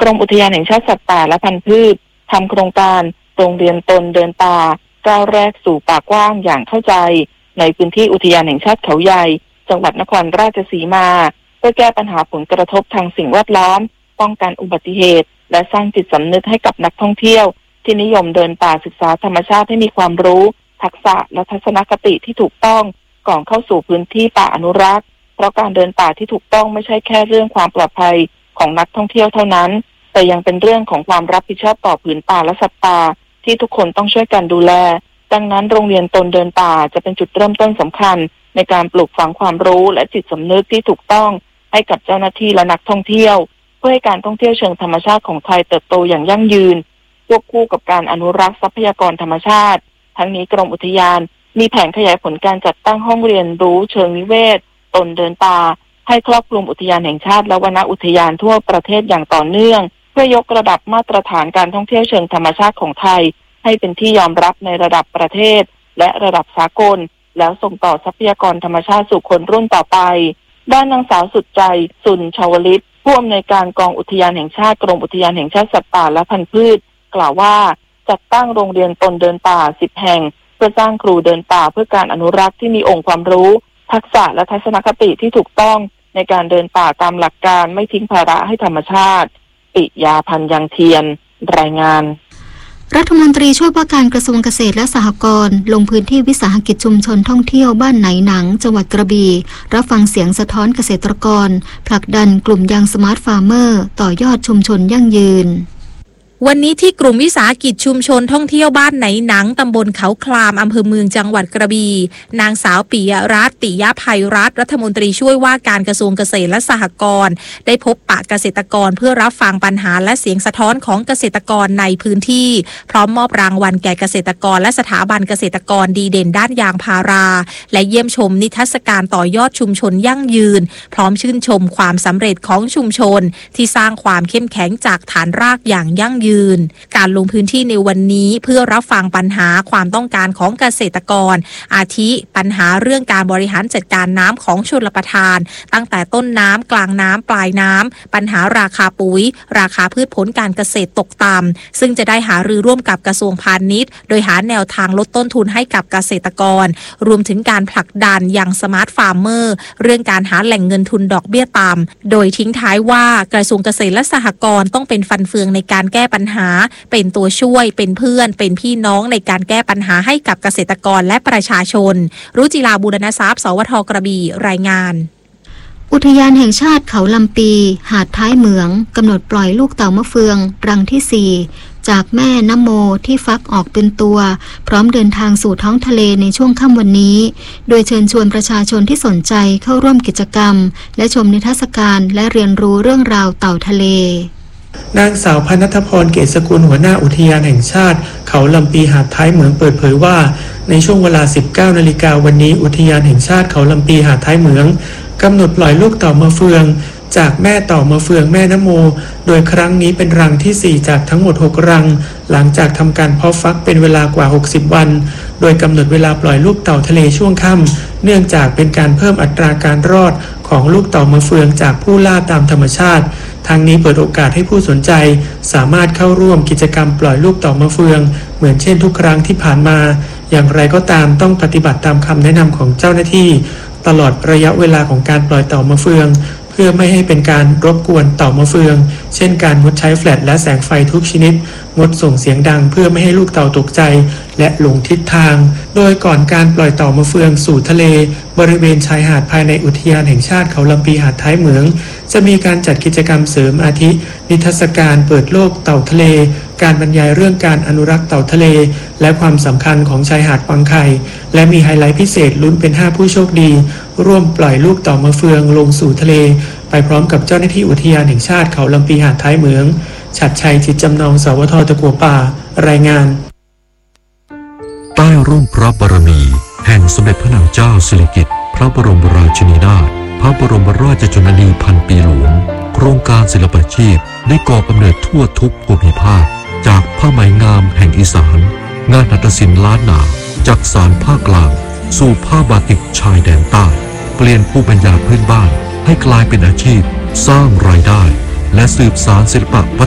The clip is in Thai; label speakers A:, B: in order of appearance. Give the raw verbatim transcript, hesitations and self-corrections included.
A: รมอุทยานแห่งชาติสัตว์ป่าและพันธุ์พืชทำโครงการโรงเรียนตนเดินป่าก้าวแรกสู่ป่ากว้างอย่างเข้าใจในพื้นที่อุทยานแห่งชาติเขาใหญ่จังหวัดนครราชสีมาเพื่อแก้ปัญหาผลกระทบทางสิ่งแวดล้อมป้องกันอุบัติเหตุและสร้างจิตสำนึกให้กับนักท่องเที่ยวที่นิยมเดินป่าศึกษาธรรมชาติให้มีความรู้ทักษะและทัศนคติที่ถูกต้องก่อนเข้าสู่พื้นที่ป่าอนุรักษ์เพราะการเดินป่าที่ถูกต้องไม่ใช่แค่เรื่องความปลอดภัยของนักท่องเที่ยวเท่านั้นแต่ยังเป็นเรื่องของความรับผิดชอบต่อผืนป่าและสัตว์ป่าที่ทุกคนต้องช่วยกันดูแลดังนั้นโรงเรียนตนเดินป่าจะเป็นจุดเริ่มต้นสำคัญในการปลูกฝังความรู้และจิตสำนึกที่ถูกต้องให้กับเจ้าหน้าที่และนักท่องเที่ยวเพื่อให้การท่องเที่ยวเชิงธรรมชาติของไทยเติบโตอย่างยั่งยืนควบคู่กับการอนุรักษ์ทรัพยากรธรรมชาติทั้งนี้กรมอุทยานมีแผนขยายผลการจัดตั้งห้องเรียนรู้เชิงนิเวศตนเดินป่าให้ครอบคลุมอุทยานแห่งชาติและวนอุทยานทั่วประเทศอย่างต่อเนื่องเพื่อยกระดับมาตรฐานการท่องเที่ยวเชิงธรรมชาติของไทยให้เป็นที่ยอมรับในระดับประเทศและระดับสากลแล้วส่งต่อทรัพยากรธรรมชาติสู่คนรุ่นต่อไปด้านนางสาวสุดใจสุนชาวลิตผู้อำนวยการกองอุทยานแห่งชาติกรมอุทยานแห่งชาติสัตว์ป่าและพันธุ์พืชกล่าวว่าจัดตั้งโรงเรียนตนเดินป่าสิบแห่งเพื่อสร้างครูเดินป่าเพื่อการอนุรักษ์ที่มีองค์ความรู้ทักษะและทัศนคติที่ถูกต้องในการเดินป่าตามหลักการไม่ทิ้งภาระให้ธรรมชาติปิยาพันธ์ยังเทียนรายงาน
B: รัฐมนตรีช่วยว่าการกระทรวงเกษตรและสหกรณ์ลงพื้นที่วิสาหกิจชุมชนท่องเที่ยวบ้านไหนหนังจังหวัดกระบี่รับฟังเสียงสะท้อนเกษตรกรผลักดันกลุ่มยังสมาร์ทฟาร์มเมอร์ต่อยอดชุมชนยั่งยืน
C: วันนี้ที่กลุ่มวิสาหกิจชุมชนท่องเที่ยวบ้านไหนหนังตำบลเขาคลามอำเภอเมืองจังหวัดกระบี่นางสาวปิยรัตน์ติยภัยรัตน์รัฐมนตรีช่วยว่าการกระทรวงเกษตรและสหกรณ์ได้พบปะเกษตรกรเพื่อรับฟังปัญหาและเสียงสะท้อนของเกษตรกรในพื้นที่พร้อมมอบรางวัลแก่เกษตรกรและสถาบันเกษตรกรดีเด่นด้านยางพาราและเยี่ยมชมนิทรรศการต่อยอดชุมชนยั่งยืนพร้อมชื่นชมความสำเร็จของชุมชนที่สร้างความเข้มแข็งจากฐานรากอย่างยั่งยืนการลงพื้นที่ในวันนี้เพื่อรับฟังปัญหาความต้องการของเกษตรกรอาทิปัญหาเรื่องการบริหารจัดการน้ำของชลประทานตั้งแต่ต้นน้ำกลางน้ำปลายน้ำปัญหาราคาปุ๋ยราคาพืชผลการเกษตรตกต่ำซึ่งจะได้หารือร่วมกับกระทรวงพาณิชย์โดยหาแนวทางลดต้นทุนให้กับเกษตรกรรวมถึงการผลักดันยังสมาร์ทฟาร์มเมอร์เรื่องการหาแหล่งเงินทุนดอกเบี้ยต่ำโดยทิ้งท้ายว่ากระทรวงเกษตรและสหกรณ์ต้องเป็นฟันเฟืองในการแก้ปัญหาเป็นตัวช่วยเป็นเพื่อนเป็นพี่น้องในการแก้ปัญหาให้กับเกษตรกรและประชาชนรุจิราบูรณทรัพย์สวทกระบี่รายงาน
B: อุทยานแห่งชาติเขาลำปีหาดท้ายเหมืองกำหนดปล่อยลูกเต่ามะเฟืองรังที่สี่จากแม่น้ำโมที่ฟักออกเป็นตัวพร้อมเดินทางสู่ท้องทะเลในช่วงค่ำวันนี้โดยเชิญชวนประชาชนที่สนใจเข้าร่วมกิจกรรมและชมนิทรรศการและเรียนรู้เรื่องราวเต่าทะเล
D: นางสาวพนัทพรเกษสกุลหัวหน้าอุทยานแห่งชาติเขาลำปีหาดท้ายเหมืองเปิดเผยว่าในช่วงเวลา สิบเก้านาฬิกาวันนี้อุทยานแห่งชาติเขาลำปีหาดท้ายเหมืองกำหนดปล่อยลูกเต่ามะเฟืองจากแม่เต่ามะเฟืองแม่น้ำโมโดยครั้งนี้เป็นรังที่สี่จากทั้งหมดหกรังหลังจากทำการเพาะฟักเป็นเวลากว่าหกสิบวันโดยกำหนดเวลาปล่อยลูกเต่าทะเลช่วงค่ำเนื่องจากเป็นการเพิ่มอัตราการรอดของลูกเต่ามะเฟืองจากผู้ล่าตามธรรมชาติทางนี้เปิดโอกาสให้ผู้สนใจสามารถเข้าร่วมกิจกรรมปล่อยลูกเต่ามะเฟืองเหมือนเช่นทุกครั้งที่ผ่านมาอย่างไรก็ตามต้องปฏิบัติตามคำแนะนำของเจ้าหน้าที่ตลอดระยะเวลาของการปล่อยเต่ามะเฟืองเพื่อไม่ให้เป็นการรบกวนเต่ามะเฟืองเช่นการงดใช้แฟลชและแสงไฟทุกชนิดงดส่งเสียงดังเพื่อไม่ให้ลูกเต่าตกใจและหลงทิศทางโดยก่อนการปล่อยเต่ามะเฟืองสู่ทะเลบริเวณชายหาดภายในอุทยานแห่งชาติเขาลำปีหาดท้ายเหมืองจะมีการจัดกิจกรรมเสริมอาทินิทรรศการเปิดโลกเต่าทะเลการบรรยายเรื่องการอนุรักษ์เต่าทะเลและความสำคัญของชายหาดวังไข่และมีไฮไลท์พิเศษลุ้นเป็นห้าผู้โชคดีร่วมปล่อยลูกเต่ามะเฟืองลงสู่ทะเลไปพร้อมกับเจ้าหน้าที่อุทยานแห่งชาติเขาลำปีหาดท้ายเหมืองฉัตรชัยจิตจำนองสวทตะกัวป่ารายงาน
E: ใต้ร่มพระบารมีแห่งสมเด็จพระนางเจ้าสิริกิติ์พระบรมราชินีนาถพระบรมราชชนนีพันปีหลวงโครงการศิลปาชีพได้ก่อกำเนิดทั่วทุกภูมิภาคจากผ้าไหมงามแห่งอีสานงานหัตถศิลป์ล้านนาจากสารภาคกลางสู่ผ้าบาติกชายแดนใต้เปลี่ยนภูมิปัญญาพื้นบ้านให้กลายเป็นอาชีพสร้างรายได้และสืบสานศิลปะ